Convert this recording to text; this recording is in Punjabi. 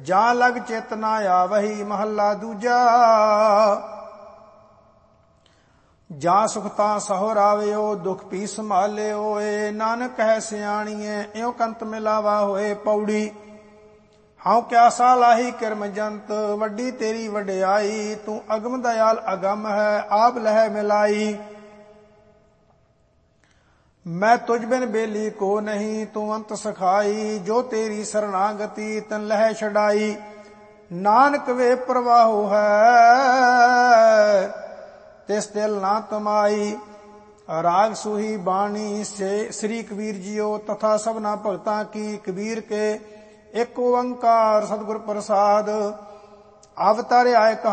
ਜਾਂ ਲਗ ਚਿਤ ਨਾ ਆਵਹੀ। ਮਹੱਲਾ ਦੂਜਾ। ਜਾਂ ਸੁਖਤਾ ਸਹੁ ਰਾਵਿਓ ਦੁਖ ਪੀ ਸੰਭਾਲਿਓ ਏ। ਨਾਨਕ ਹੈ ਸਿਆਣੀਏ ਇਉ ਕੰਤ ਮਿਲਾਵਾ ਹੋਏ। ਪੌੜੀ। ਹਉ ਕਿਆਸਾ ਲਾਹੀ ਕਿਰਮ ਜੰਤ ਵੱਡੀ ਤੇਰੀ ਵਡਿਆਈ। ਤੂੰ ਅਗਮ ਦਇਆਲ ਅਗਮ ਹੈ ਆਪ ਲਹਿ ਮਿਲਾਈ। ਮੈਂ ਤੁਝ ਬਿਨ ਬੇਲੀ ਕੋ ਨਹੀਂ ਤੂੰ ਅੰਤ ਸਖਾਈ। ਜੋ ਤੇਰੀ ਸਰਨਾਗਤੀ ਤਨ ਲਹਿ ਛਡਾਈ। ਨਾਨਕ ਵੇ ਪ੍ਰਵਾਹੋ ਹੈ ਤਿਸ ਦਿਲ ਨਾ ਤਮਾਈ। ਰਾਗ ਸੂਹੀ ਬਾਣੀ ਸ੍ਰੀ ਕਬੀਰ ਜੀਓ ਤਥਾ ਸਭਨਾ ਭਗਤਾਂ ਕੀ। ਕਬੀਰ ਕੇ ਇੱਕ ਓੰਕਾਰ ਸਤਿਗੁਰ ਪ੍ਰਸਾਦ। ਅਵਤਾਰਿਆ